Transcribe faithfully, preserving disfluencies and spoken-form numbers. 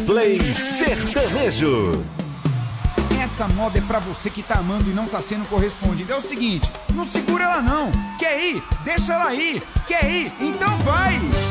Play Sertanejo. Essa moda é pra você que tá amando e não tá sendo correspondido. É o seguinte, não segura ela não. Quer ir? Deixa ela ir. Quer ir? Então vai!